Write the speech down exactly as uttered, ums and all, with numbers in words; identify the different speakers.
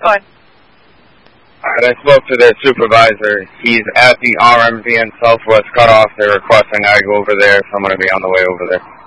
Speaker 1: Go ahead.
Speaker 2: Alright, I spoke to their supervisor. He's at the R M V N Southwest cutoff. They're requesting I go over there, so I'm going to be on the way over there.